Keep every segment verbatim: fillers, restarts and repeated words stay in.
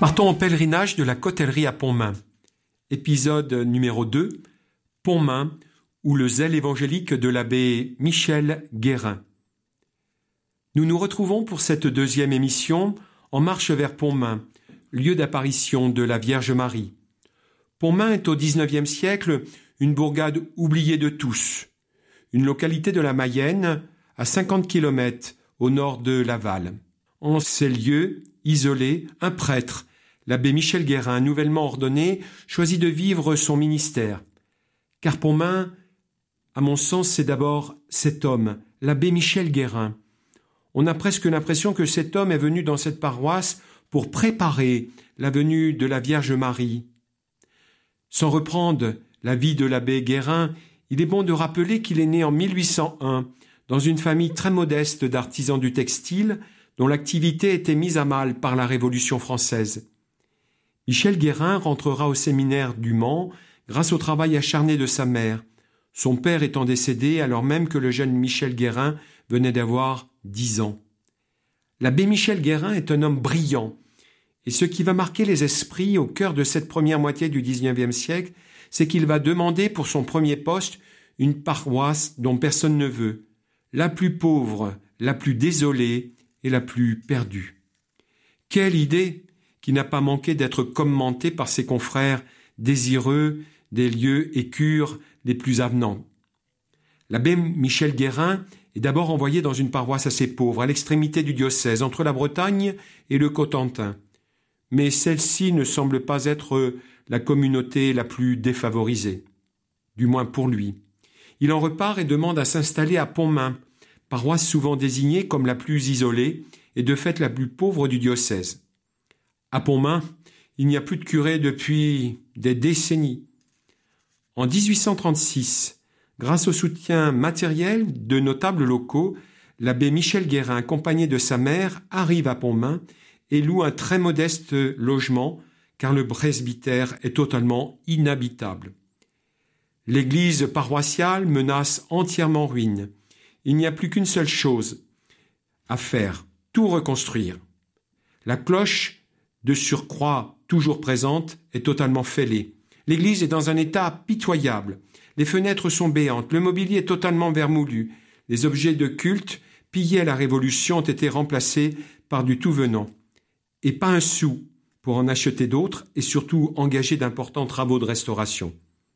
Partons en pèlerinage de la Cotellerie à Pontmain. Épisode numéro deux, Pontmain, ou le zèle évangélique de l'abbé Michel Guérin. Nous nous retrouvons pour cette deuxième émission en marche vers Pontmain, lieu d'apparition de la Vierge Marie. Pontmain est au dix-neuvième siècle une bourgade oubliée de tous, une localité de la Mayenne à cinquante kilomètres au nord de Laval. En ces lieux isolés, un prêtre, l'abbé Michel Guérin, nouvellement ordonné, choisit de vivre son ministère. Car Pontmain, à mon sens, c'est d'abord cet homme, l'abbé Michel Guérin. On a presque l'impression que cet homme est venu dans cette paroisse pour préparer la venue de la Vierge Marie. Sans reprendre la vie de l'abbé Guérin, il est bon de rappeler qu'il est né en mille huit cent un dans une famille très modeste d'artisans du textile dont l'activité était mise à mal par la Révolution française. Michel Guérin rentrera au séminaire du Mans grâce au travail acharné de sa mère, son père étant décédé alors même que le jeune Michel Guérin venait d'avoir dix ans. L'abbé Michel Guérin est un homme brillant, et ce qui va marquer les esprits au cœur de cette première moitié du dix-neuvième siècle, c'est qu'il va demander pour son premier poste une paroisse dont personne ne veut, la plus pauvre, la plus désolée et la plus perdue. Quelle idée qui n'a pas manqué d'être commentée par ses confrères désireux des lieux et cures les plus avenants. L'abbé Michel Guérin est d'abord envoyé dans une paroisse assez pauvre, à l'extrémité du diocèse, entre la Bretagne et le Cotentin. Mais celle-ci ne semble pas être la communauté la plus défavorisée, du moins pour lui. Il en repart et demande à s'installer à Pontmain, paroisse souvent désignée comme la plus isolée et de fait la plus pauvre du diocèse. À Pontmain, il n'y a plus de curé depuis des décennies. En dix-huit cent trente-six, grâce au soutien matériel de notables locaux, l'abbé Michel Guérin, accompagné de sa mère, arrive à Pontmain et loue un très modeste logement, car le presbytère est totalement inhabitable. L'église paroissiale menace entièrement ruine. Il n'y a plus qu'une seule chose à faire, tout reconstruire. La cloche, de surcroît toujours présente, est totalement fêlée. L'église est dans un état pitoyable. Les fenêtres sont béantes, le mobilier est totalement vermoulu. Les objets de culte, pillés à la Révolution, ont été remplacés par du tout venant. Et pas un sou pour en acheter d'autres et surtout engager d'importants travaux de restauration.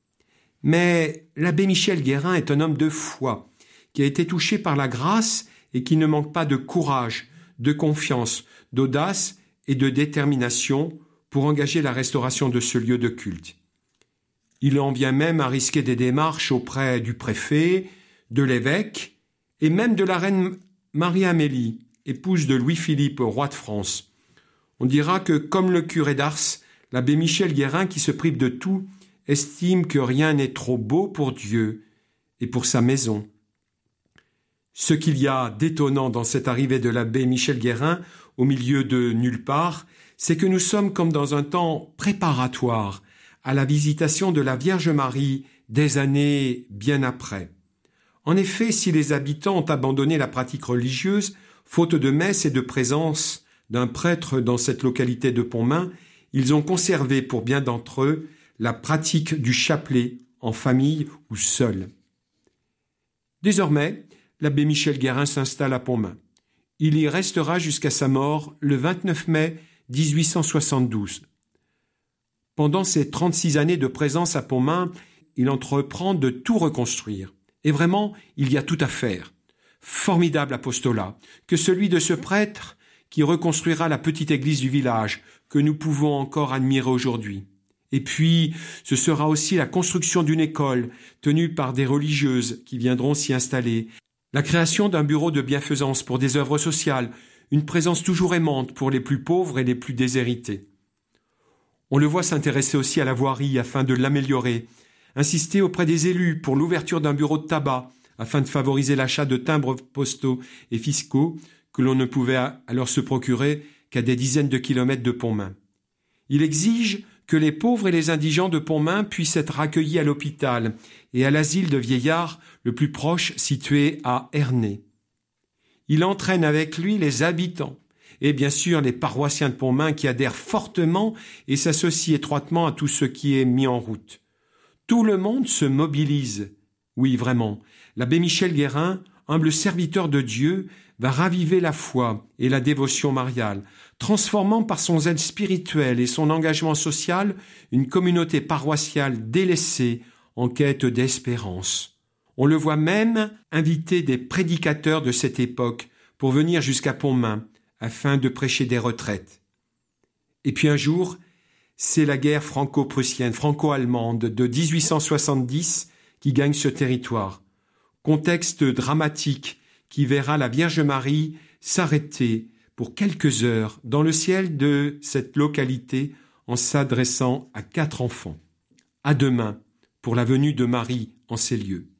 Mais l'abbé Michel Guérin est un homme de foi, qui a été touché par la grâce et qui ne manque pas de courage, de confiance, d'audace et de détermination pour engager la restauration de ce lieu de culte. Il en vient même à risquer des démarches auprès du préfet, de l'évêque et même de la reine Marie-Amélie, épouse de Louis-Philippe, roi de France. On dira que, comme le curé d'Ars, l'abbé Michel Guérin, qui se prive de tout, estime que rien n'est trop beau pour Dieu et pour sa maison. Ce qu'il y a d'étonnant dans cette arrivée de l'abbé Michel Guérin au milieu de nulle part, c'est que nous sommes comme dans un temps préparatoire à la visitation de la Vierge Marie des années bien après. En effet, si les habitants ont abandonné la pratique religieuse, faute de messe et de présence d'un prêtre dans cette localité de Pontmain, ils ont conservé pour bien d'entre eux la pratique du chapelet en famille ou seul. Désormais, l'abbé Michel Guérin s'installe à Pontmain. Il y restera jusqu'à sa mort le vingt-neuf mai dix-huit cent soixante-douze. Pendant ces trente-six années de présence à Pontmain, il entreprend de tout reconstruire. Et vraiment, il y a tout à faire. Formidable apostolat que celui de ce prêtre qui reconstruira la petite église du village que nous pouvons encore admirer aujourd'hui. Et puis, ce sera aussi la construction d'une école tenue par des religieuses qui viendront s'y installer, la création d'un bureau de bienfaisance pour des œuvres sociales, une présence toujours aimante pour les plus pauvres et les plus déshérités. On le voit s'intéresser aussi à la voirie afin de l'améliorer, insister auprès des élus pour l'ouverture d'un bureau de tabac afin de favoriser l'achat de timbres postaux et fiscaux que l'on ne pouvait alors se procurer qu'à des dizaines de kilomètres de Pontmain. Il exige que les pauvres et les indigents de Pontmain puissent être accueillis à l'hôpital et à l'asile de vieillards le plus proche situé à Ernée. Il entraîne avec lui les habitants et bien sûr les paroissiens de Pontmain qui adhèrent fortement et s'associent étroitement à tout ce qui est mis en route. Tout le monde se mobilise. Oui, vraiment. L'abbé Michel Guérin, humble serviteur de Dieu, va raviver la foi et la dévotion mariale, transformant par son zèle spirituel et son engagement social une communauté paroissiale délaissée en quête d'espérance. On le voit même inviter des prédicateurs de cette époque pour venir jusqu'à Pontmain afin de prêcher des retraites. Et puis un jour, c'est la guerre franco-prussienne, franco-allemande de dix-huit cent soixante-dix qui gagne ce territoire. Contexte dramatique qui verra la Vierge Marie s'arrêter pour quelques heures dans le ciel de cette localité en s'adressant à quatre enfants. À demain pour la venue de Marie en ces lieux.